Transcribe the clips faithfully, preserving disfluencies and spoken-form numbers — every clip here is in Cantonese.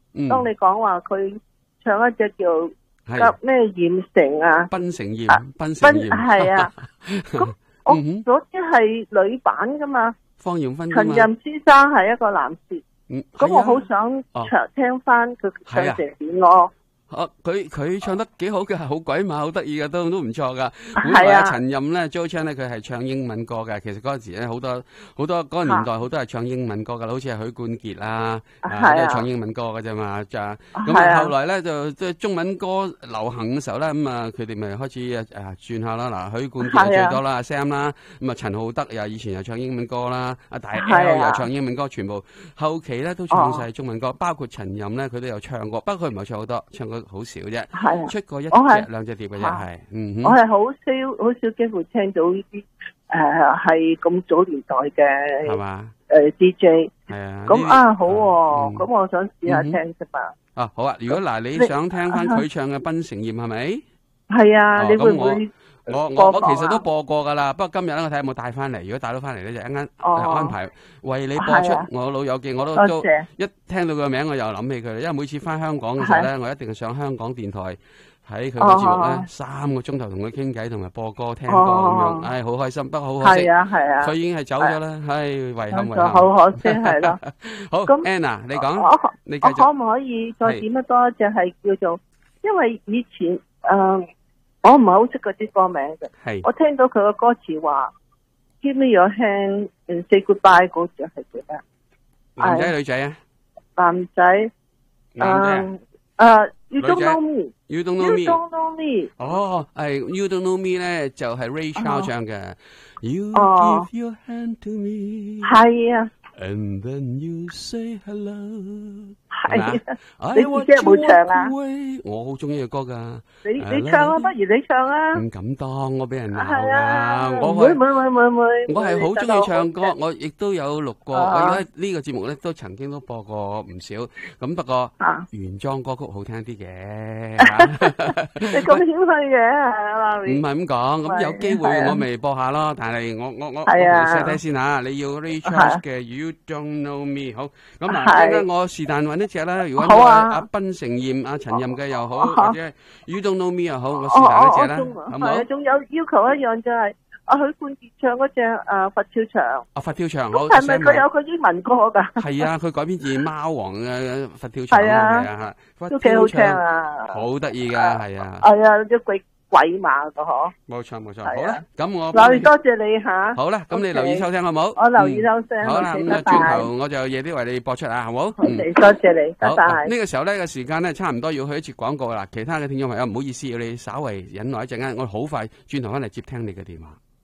嗯、 當你講話佢唱一隻叫急咩艷城啊， 檳城艷，檳城艷係啊。咁我嗰啲係女版噶嘛， 方艷芬。 陳任先生係一個男士。 嗯， 咁我好想唱聽翻佢唱成點咯。 哦，佢佢唱得幾好嘅，好鬼馬，好得意嘅，都都唔錯噶。本來阿陳任咧 Jo Chan 咧，佢係唱英文歌嘅。其實嗰陣時咧，好多好多嗰個年代好多係唱英文歌噶啦，好似係許冠傑啦，啊都係唱英文歌嘅啫嘛。就咁啊，後來咧就即係中文歌流行嘅時候咧，咁啊佢哋咪開始誒轉下啦。嗱，許冠傑最多啦，阿 Sam 啦，咁啊陳浩德又以前又唱英文歌啦，阿大 L 又唱英文歌，全部後期咧都唱晒中文歌，包括陳任咧佢都有唱過，不過佢唔係唱好多，唱過好少啫， 係出過一隻兩隻碟嘅啫，係，嗯， 我係好少好少機會聽到呢啲誒係咁早年代嘅係嘛誒 D J 係啊，咁啊好，咁我想試下聽啫嘛。 啊好啊，如果嗱你想聽翻佢唱嘅《檳城艷》係咪？ 係啊，你會唔會？ 我我我其實都播過噶啦，不過今日咧我睇下有冇帶翻嚟。如果帶到翻嚟咧，就一陣間安排為你播出。我老友記我都都一聽到個名我又諗起佢啦，因為每次翻香港嘅時候咧，我一定係上香港電台喺佢個節目咧，三個鐘頭同佢傾偈，同埋播歌聽歌咁樣，唉，好開心，不過好可惜， 係啊係啊， 佢已經係走咗啦，唉，遺憾遺憾， 好可惜係咯。 好，咁 Anna 你講，你繼續， 我可唔可以再點得多一隻係叫做？因為以前誒。我唔係好識嗰啲歌名嘅，我聽到佢個歌詞話 Give me your hand and say goodbye 嗰隻係幾咩？ 男仔女仔啊？ 男仔， 男仔啊，You don't know me，You don't know me，You don't know me。 哦，係 You don't know me 咧，就係 Ray Charles 唱嘅。You give your hand to me。 係啊。 And then you say hello。 係啊，你自己有冇唱啊？ 我好中意嘅歌噶。 你你唱啊，不如你唱啊。 唔敢當，我俾人鬧噶。我會會會會會。 我係好中意唱歌，我亦都有錄過。我而家呢個節目咧都曾經都播過唔少。咁不過原裝歌曲好聽啲嘅。 你咁謙虛嘅， 唔係咁講。咁有機會我咪播下咯。但係我我我睇睇先吓。你要 Ray Charles 嘅 You Don't Know Me 好。咁嗱，陣間我是但揾一隻啦。如果阿檳城艷、阿陳任嘅又好，或者 You Don't Know Me 又好，我是但一隻啦，好唔好？ 仲有要求一樣就係阿許冠傑唱嗰隻誒佛跳牆。 啊，佛跳牆好。 係咪佢有個英文歌㗎？ 係啊，佢改編自貓王嘅佛跳牆。 係啊，都幾好聽啊！ 好得意㗎，係啊。 係啊，啲鬼鬼馬㗎嗬。 冇錯冇錯，好啦，咁我留意多謝你嚇。 好啦，咁你留意收聽好唔好？ 我留意收聽。 好啦，咁啊轉頭我就夜啲為你播出啊，好唔好？ 好，多謝你，拜拜。 呢個時候咧嘅時間咧，差唔多要去一節廣告啦。其他嘅聽眾朋友唔好意思，要你稍為忍耐一陣間，我好快轉頭翻嚟接聽你嘅電話。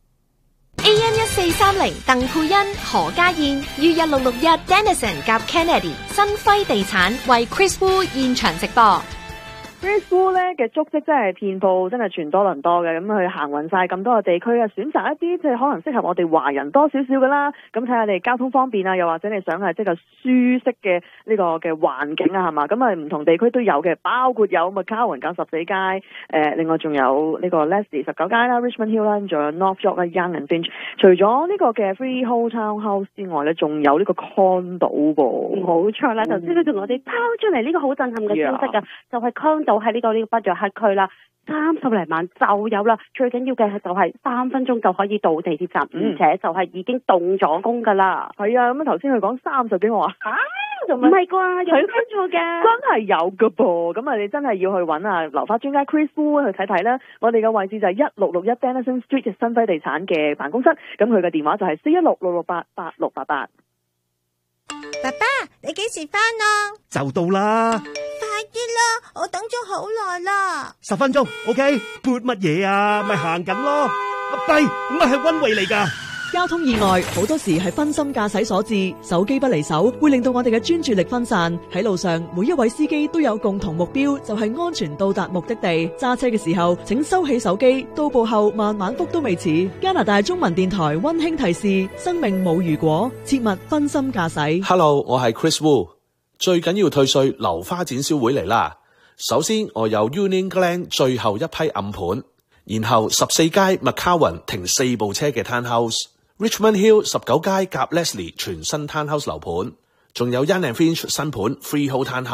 A M 一四三零鄧佩欣、何家燕於一六六一 Dennison 夾 Kennedy 新輝地產為 Chris Wu 現場直播。 Chris Wu 咧嘅足跡真係遍佈，真係全多倫多嘅，咁佢行勻晒咁多個地區啊，選擇一啲即係可能適合我哋華人多少少嘅啦。咁睇下你交通方便啊，又或者你想係即係舒適嘅呢個嘅環境啊，係嘛？咁啊唔同地區都有嘅，包括有 McCowan 九十四街，誒、呃，另外仲有呢個 Leslie 十九街啦 ，Richmond Hill 啦，仲有 North York 啦 ，Young and Finch。除咗呢個嘅 Freehold Townhouse 之外咧，仲有呢個 condo 噃。 冇錯啦，頭先佢同我哋拋出嚟呢個好震撼嘅消息啊， yeah. 就係 condo 喺呢個呢個北約黑區啦，三十零萬就有啦。最緊要嘅係就係三分鐘就可以到地鐵站，嗯、而且就係已經動咗工噶啦。 係啊，咁頭先佢講三十幾，我話嚇，唔係啩？有聽錯嘅， 真係有噶噃。咁啊，你真係要去揾啊留花專家 Chris Wu 去睇睇啦。我哋嘅位置就係一六六一 Dennison Street 新輝地產嘅辦公室。咁佢嘅電話就係四一六六六八八六八八。 爸爸，你幾時返啊？ 就到啦。 快啲啦，我等咗好耐啦。 十分鐘 ，OK？ 撥乜嘢啊？咪行緊咯。阿跛，咁咪係溫慧嚟噶。 交通意外好多時係分心駕駛所致，手機不離手會令到我哋嘅專注力分散。喺路上，每一位司機都有共同目標，就係安全到達目的地。揸車嘅時候，請收起手機，到步後慢慢覆都未遲。加拿大中文電台溫馨提示：生命冇如果，切勿分心駕駛。 Hello， 我係 Chris Wu。最緊要退稅樓花展銷會嚟啦。首先，我有 Union Glen 最後一批暗盤，然後十四街 McCowan 停四部車嘅 Townhouse。Richmond Hill 十九街夾 Leslie 全新 Townhouse 樓盤，仲有 Young and Finch 新盤 Freehold Townhouse。